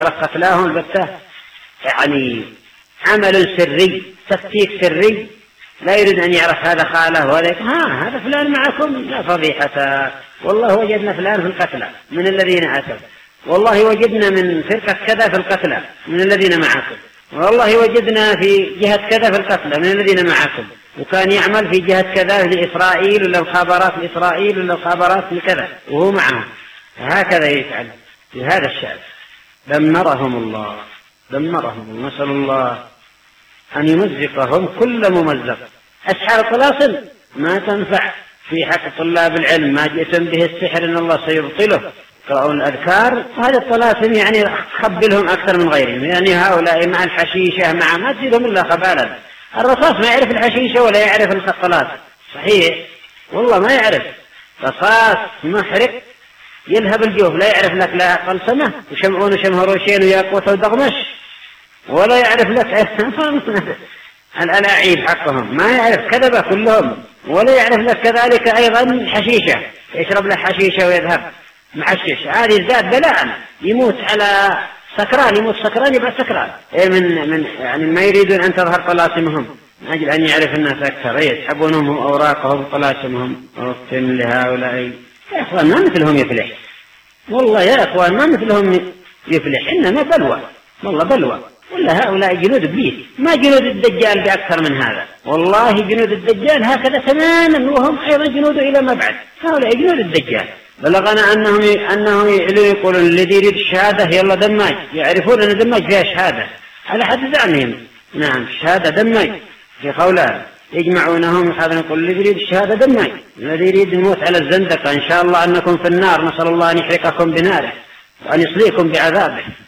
قتلاهم البتة يعني عمل سري، تفكيك سري، لا يريد أن يعرف هذا خاله وهذا هذا فلان معكم، لا فضيحة، والله وجدنا فلان في القتلى من الذين أتوا، والله وجدنا من فرقة كذا في القتلى من الذين معكم، والله وجدنا في جهة كذا في القتلى من الذين معكم، وكان يعمل في جهة كذا لإسرائيل ولا الخابرات لإسرائيل ولا الخابرات لكذا وهو معهم، هكذا يفعل بهذا الشأن. دمرهم الله، نسأل الله أن يمزقهم كل ممزق. أسحار الطلاسم ما تنفع في حق طلاب العلم، ما جئتم به السحر إن الله سيبطله. قرأوا الأذكار، هذا الطلاسم يعني خبلهم أكثر من غيرهم، يعني هؤلاء مع الحشيشة مع ما تزيدهم إلا خبالا. الرصاص ما يعرف الحشيشة ولا يعرف الطلاسم، صحيح والله ما يعرف، رصاص محرق يلهب الجوف، لا يعرف لك لا قلسمة وشمعون وشمهروشين وياقوت ودغمش، ولا يعرف لك الألاعيب حقهم، ما يعرف كذبة كلهم، ولا يعرف لك كذلك أيضا حشيشة، يشرب له حشيشة ويذهب محشش، هذه الزاد بلاء، يموت على سكران، يموت سكران يبقى سكران. من يعني ما يريدون أن تظهر طلاسمهم من أجل أن يعرف الناس أكثر، يسحبونهم أوراقهم طلاسمهم وقتم لهؤلاء. يا أخوان ما مثلهم يفلح، والله يا أخوان ما مثلهم يفلح، إنما بلوى، والله بلوى، ولا هؤلاء جنود إبليس، ما جنود الدجال بأكثر من هذا، والله جنود الدجال هكذا تماما، وهم أيضا جنود إلى ما بعد، هؤلاء جنود الدجال. بلغنا أنهم يقولون الذي يريد الشهادة يلا دماج، يعرفون أن دماج فيها شهادة على حد زعمهم، نعم شهادة دماج في قولها، يجمعونهم يحاولون يقول الذي يريد الشهادة دماج، الذي يريد الموت على الزندقة إن شاء الله أنكم في النار، نسأل الله أن يحرقكم بناره وأن يصليكم بعذابه.